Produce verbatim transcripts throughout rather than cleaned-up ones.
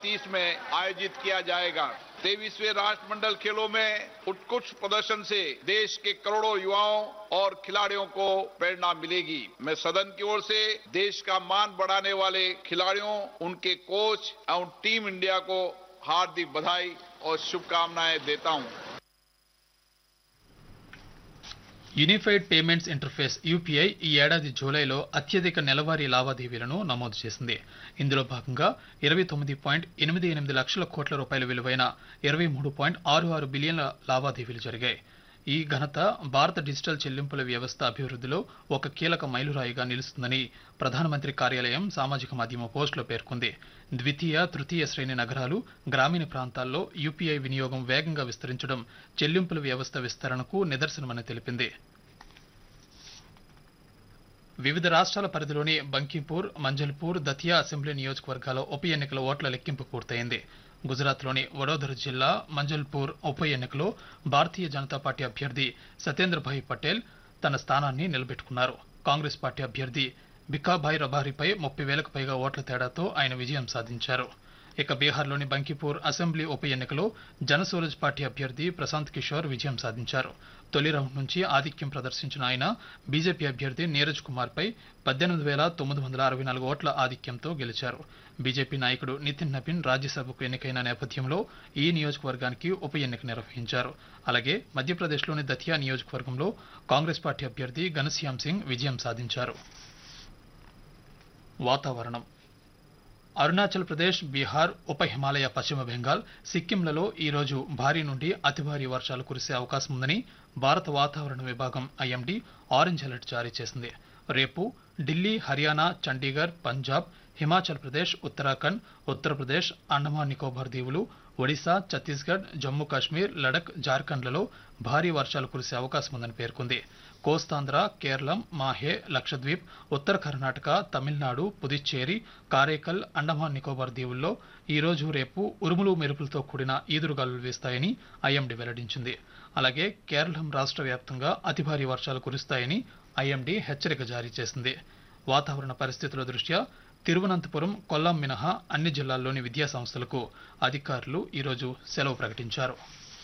तीस में आयोजित किया जाएगा। तेईसवें राष्ट्रमंडल खेलों में उत्कृष्ट प्रदर्शन से देश के करोड़ों युवाओं और खिलाड़ियों को प्रेरणा मिलेगी। मैं सदन की ओर से देश का मान बढ़ाने वाले खिलाड़ियों, उनके कोच एवं टीम इंडिया को हार्दिक बधाई और शुभकामनाएं देता हूं। యూనిఫైడ్ పేమెంట్స్ ఇంటర్ఫేస్ యూపీఐ ఈ ఏడాది జూలైలో అత్యధిక నెలవారీ లావాదేవీలను నమోదు చేసింది. ఇందులో భాగంగా ఇరవై తొమ్మిది పాయింట్ ఎనిమిది ఎనిమిది లక్షల కోట్ల రూపాయల విలువైన ఇరవై మూడు పాయింట్ ఆరు ఆరు బిలియన్ల లావాదేవీలు జరిగాయి. ఈ ఘనత భారత డిజిటల్ చెల్లింపుల వ్యవస్థ అభివృద్ధిలో ఒక కీలక మైలురాయిగా నిలుస్తుందని ప్రధానమంత్రి కార్యాలయం సామాజిక మాధ్యమ పోస్టులో పేర్కొంది. ద్వితీయ, తృతీయ శ్రేణి నగరాలు, గ్రామీణ ప్రాంతాల్లో యూపీఐ వినియోగం వేగంగా విస్తరించడం చెల్లింపుల వ్యవస్థ విస్తరణకు నిదర్శనమని తెలిపింది. వివిధ రాష్ట్రాల పరిధిలోని బంకిపూర్, మంజల్పూర్, దతియా అసెంబ్లీ నియోజకవర్గాల ఉప ఎన్నికల ఓట్ల లెక్కింపు పూర్తయింది. గుజరాత్లోని వడోదర జిల్లా మంజల్పూర్ ఉప ఎన్నికలో భారతీయ జనతా పార్టీ అభ్యర్థి సత్యేంద్రభాయ్ పటేల్ తన స్థానాన్ని నిలబెట్టుకున్నారు. కాంగ్రెస్ పార్టీ అభ్యర్థి బికాభాయ్ రబారీపై ముప్పై వేలకు పైగా ఓట్ల తేడాతో ఆయన విజయం సాధించారు. ఇక బీహార్లోని బంకిపూర్ అసెంబ్లీ ఉప ఎన్నికలో జనసూరజ్ పార్టీ అభ్యర్థి ప్రశాంత్ కిషోర్ విజయం సాధించారు. తొలి రౌండ్ నుంచి ఆధిక్యం ప్రదర్శించిన ఆయన బీజేపీ అభ్యర్థి నీరజ్ కుమార్ పై పద్దెనిమిది వేల తొమ్మిది వందల అరవై నాలుగు ఓట్ల ఆధిక్యంతో గెలిచారు. బీజేపీ నాయకుడు నితిన్ నబీన్ రాజ్యసభకు ఎన్నికైన నేపథ్యంలో ఈ నియోజకవర్గానికి ఉప ఎన్నిక నిర్వహించారు. అలాగే మధ్యప్రదేశ్లోని దతియా నియోజకవర్గంలో కాంగ్రెస్ పార్టీ అభ్యర్థి ఘనశ్యామ్ సింగ్ విజయం సాధించారు. వాతావరణం. అరుణాచల్ ప్రదేశ్, బీహార్, ఉప హిమాలయ, పశ్చిమ బెంగాల్, సిక్కింలలో ఈరోజు భారీ నుండి అతి భారీ వర్షాలు కురిసే అవకాశం ఉందని భారత వాతావరణ విభాగం ఐఎండీ ఆరెంజ్ అలర్ట్ జారీ చేసింది. రేపు ఢిల్లీ, హర్యానా, చండీగఢ్, పంజాబ్, హిమాచల్ ప్రదేశ్, ఉత్తరాఖండ్, ఉత్తరప్రదేశ్, అండమాన్ నికోబార్ దీవులు, ఒడిశా, ఛత్తీస్గఢ్, జమ్మూ కాశ్మీర్, లడక్, జార్ఖండ్లలో భారీ వర్షాలు కురిసే అవకాశం ఉందని పేర్కొంది. కోస్తాంధ్ర, కేరళం, మాహే, లక్షద్వీప్, ఉత్తర కర్ణాటక, తమిళనాడు, పుదుచ్చేరి, కారైకల్, అండమాన్ నికోబార్ దీవుల్లో ఈ రోజు, రేపు ఉరుములు మెరుపులతో కూడిన ఈదురుగాలులు వీస్తాయని ఐఎండీ వెల్లడించింది. అలాగే కేరళం రాష్ట్ర వ్యాప్తంగా అతి భారీ వర్షాలు కురుస్తాయని ఐఎండీ హెచ్చరిక జారీ చేసింది. వాతావరణ పరిస్థితుల దృష్ట్యా తిరువనంతపురం, కొల్లాం మినహా అన్ని జిల్లాల్లోని విద్యా సంస్థలకు అధికారులు ఈరోజు సెలవు ప్రకటించారు.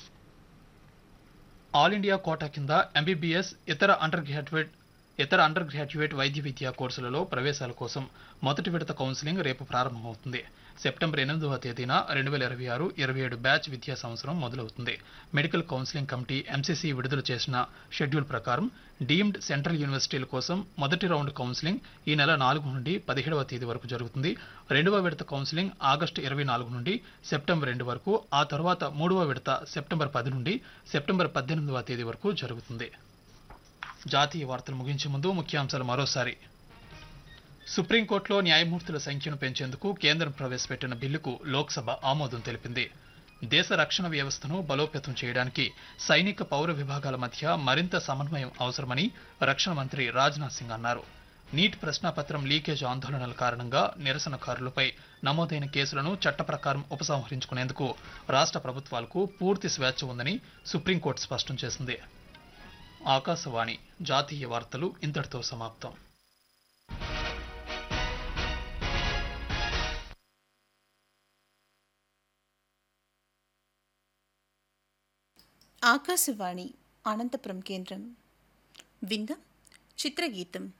ఆల్ ఇండియా కోటా కింద ఎంబీబీఎస్, ఇతర అండర్ గ్రాడ్యుయేట్ ఇతర అండర్ గ్రాడ్యుయేట్ వైద్య విద్యా కోర్సులలో ప్రవేశాల కోసం మొదటి విడత కౌన్సిలింగ్ రేపు ప్రారంభమవుతుంది. సెప్టెంబర్ ఎనిమిదవ తేదీన రెండు వేల ఇరవై ఆరు ఇరవై ఏడు బ్యాచ్ విద్యా సంవత్సరం మొదలవుతుంది. మెడికల్ కౌన్సిలింగ్ కమిటీ ఎంసీసీ విడుదల చేసిన షెడ్యూల్ ప్రకారం డీమ్డ్ సెంట్రల్ యూనివర్సిటీల కోసం మొదటి రౌండ్ కౌన్సిలింగ్ ఈ నెల నాలుగు నుండి పదిహేడవ తేదీ వరకు జరుగుతుంది. రెండవ విడత కౌన్సిలింగ్ ఆగస్టు ఇరవై నాలుగు నుండి సెప్టెంబర్ రెండు వరకు, ఆ తర్వాత మూడవ విడత సెప్టెంబర్ పది నుండి సెప్టెంబర్ పద్దెనిమిదవ తేదీ వరకు జరుగుతుంది. జాతీయ వార్తలు ముగించే ముందు ముఖ్యాంశాలు మరోసారి. సుప్రీంకోర్టులో న్యాయమూర్తుల సంఖ్యను పెంచేందుకు కేంద్రం ప్రవేశపెట్టిన బిల్లుకు లోక్సభ ఆమోదం తెలిపింది. దేశ రక్షణ వ్యవస్థను బలోపేతం చేయడానికి సైనిక, పౌర విభాగాల మధ్య మరింత సమన్వయం అవసరమని రక్షణ మంత్రి రాజ్నాథ్ సింగ్ అన్నారు. నీట్ ప్రశ్నాపత్రం లీకేజ్ ఆందోళనల కారణంగా నిరసనకారులపై నమోదైన కేసులను చట్ట ప్రకారం ఉపసంహరించుకునేందుకు రాష్ట్ర ప్రభుత్వాలకు పూర్తి స్వేచ్ఛ ఉందని సుప్రీంకోర్టు స్పష్టం చేసింది. ఆకాశవాణి జాతీయ వార్తలు ఇంతటితో సమాప్తం. ఆకాశవాణి అనంతపురం కేంద్రం. విందాం చిత్రగీతం.